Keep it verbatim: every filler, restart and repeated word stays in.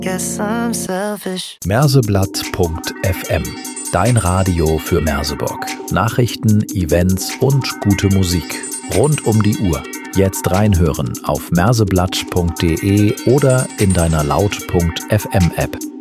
Guess I'm selfish. Merseblatt punkt f m. Dein Radio für Merseburg. Nachrichten, Events und gute Musik. Rund um die Uhr. Jetzt reinhören auf merseblatt punkt de oder in deiner laut punkt f m App.